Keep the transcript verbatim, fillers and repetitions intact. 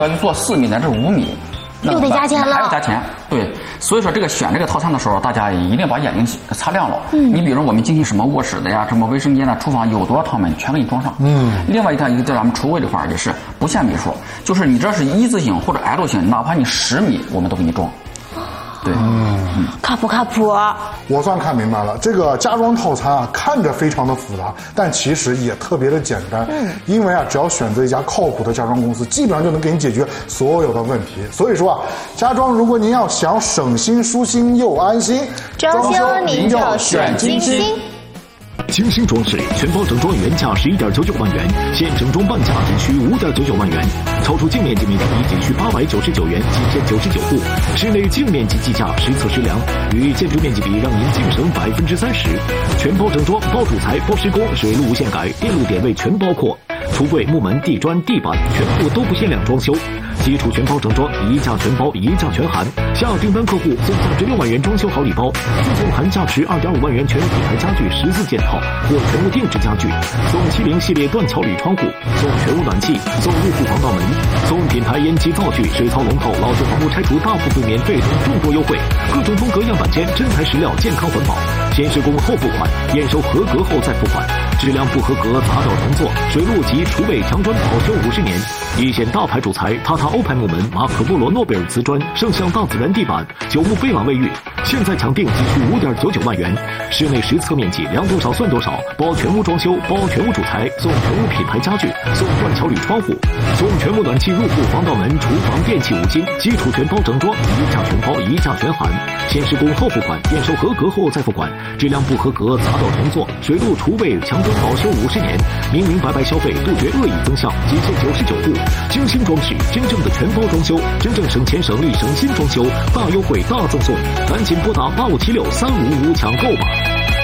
要做四米乃至五米。 又得加钱了， 还要加钱。对，所以说这个选这个套餐的时候，大家一定把眼睛擦亮了。嗯，你比如说我们进行什么卧室的呀，什么卫生间的、厨房有多少趟门，全给你装上。嗯，另外一条一个在咱们厨卫这块也是不限米数，就是你这是一字形或者 L 型，哪怕你十米，我们都给你装。对， 嗯，靠谱靠谱。 我算看明白了，这个家装套餐啊，看着非常的复杂，但其实也特别的简单。嗯，因为啊，只要选择一家靠谱的家装公司，基本上就能给你解决所有的问题。所以说啊，家装如果您要想省心、舒心又安心， 装修您就选金星。 金星装饰全包整装原价十一点九九万元，现整装半价仅需五点九九万元，超出净面积面积仅需八百九十九元，仅限九十九户。室内净面积计价实测实量，与建筑面积比让您净省百分之三十。全包整装，包主材、包施工，水路无限改，电路点位全包括。橱柜、木门、地砖、地板全部都不限量装修。基础全包整装，一价全包，一价全含。下订单客户送价值六万元装修好礼包，附送含价值二点五万元全品牌家具十四件套或全屋定制家具，送七零系列断桥铝窗户，送全屋暖气，送入户防盗门，送品牌烟机灶具、水槽龙头、老旧房屋拆除大部分免费等众多优惠，各种风格样板间真材实料，健康环保，先施工后付款，验收合格后再付款，质量不合格砸掉重做，水路及厨卫墙砖保修五十年。一线大牌主材塔塔欧派木门、马可波罗诺贝尔瓷砖、圣象大自然地板、九牧贝朗卫浴，现在抢定仅需五点九九万元。室内实测面积量多少算多少，包全屋装修，包全屋主材，送全屋品牌家具，送断桥铝窗户，送全屋暖气、入户防盗门、厨房电器五金，基础全包整装，一价全包，一价全含。先施工后付款，验收合格后再付款，质量不合格砸掉重做，水路厨卫墙砖保修五十年，明明白白消费，杜绝恶意增项，仅限九十九户。精心装饰，真正的全包装修，真正省钱省力省心装修，大优惠大赠送，赶紧拨打八五七六三五五抢购吧。